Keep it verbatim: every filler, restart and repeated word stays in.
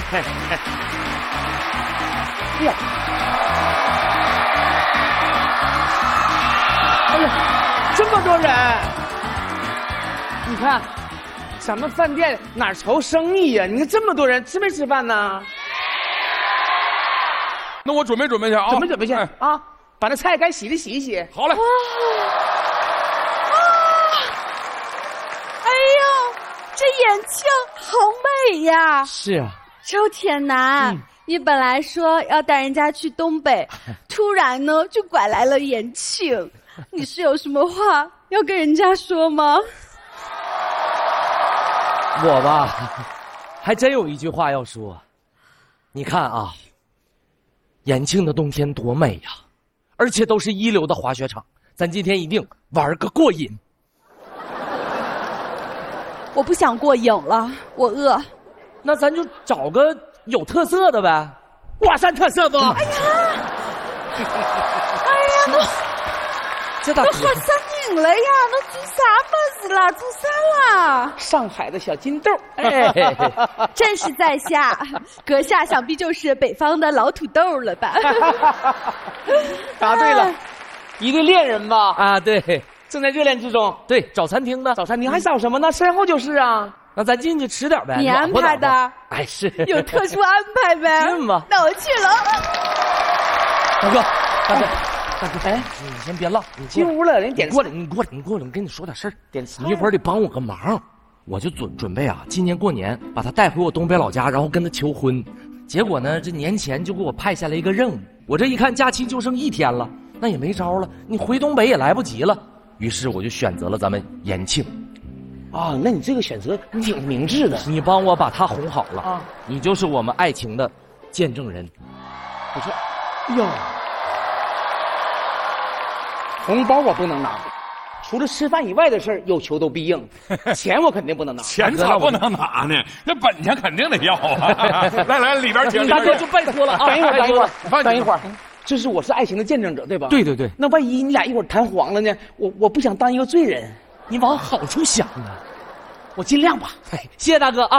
哎呀，哎呀，这么多人！你看，咱们饭店哪愁生意呀？你看这么多人，吃没吃饭呢？ 那我准备准备去啊， 准备准备去哎啊，把那菜该洗的洗一洗。 好嘞。 哎呦，这眼镜好美呀！ 是啊， 周铁男，嗯、你本来说要带人家去东北，突然呢就拐来了延庆，你是有什么话要跟人家说吗？ 我吧，还真有一句话要说。你看啊，延庆的冬天多美呀，而且都是一流的滑雪场，咱今天一定玩个过瘾。 我不想过瘾了，我饿。 那咱就找个有特色的呗， 华山特色不？ 哎呀，哎呀，那这大哥那华山赢了呀，那做啥么子了？做啥啦？ 上海的小金豆， 哎， 正是在下，阁下想必就是北方的老土豆了吧？ 答对了，一对恋人吧？ 啊，对， 正在热恋之中。 对，找餐厅的， 找餐厅还找什么呢？身后就是啊。 那咱进去吃点呗。 你安排的？ 哎，是有特殊安排呗？ 进吧。 那我去了。 大哥，大哥。大哥，哎，你先别唠，你进屋了，人点过来，你过来，你过来，我跟你说点事儿。 点菜， 你一会儿得帮我个忙，我就准准备啊，今年过年把他带回我东北老家，然后跟他求婚。结果呢，这年前就给我派下来一个任务，我这一看假期就剩一天了，那也没招了，你回东北也来不及了。于是我就选择了咱们延庆。 啊，那你这个选择挺明智的。 你帮我把他哄好了啊， 你就是我们爱情的见证人。 我说，哎呦。红包我不能拿，除了吃饭以外的事儿，有求都必应。钱我肯定不能拿， 钱咋不能拿呢？那本钱肯定得要啊！来来，里边请。 大哥就拜托了啊！ 等一会儿，等一会儿，等一会儿。这是我是爱情的见证者，对吧？ 对对对。 那万一你俩一会儿谈黄了呢？我我不想当一个罪人。 你往好处想啊！ 我尽量吧。 哎，谢谢大哥啊！